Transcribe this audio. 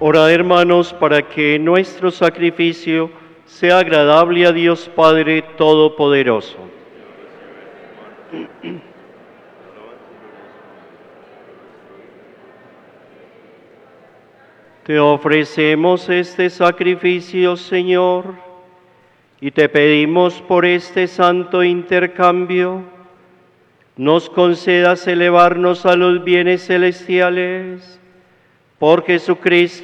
Orad, hermanos, para que nuestro sacrificio sea agradable a Dios Padre Todopoderoso. Te ofrecemos este sacrificio, Señor, y te pedimos por este santo intercambio, nos concedas elevarnos a los bienes celestiales por Jesucristo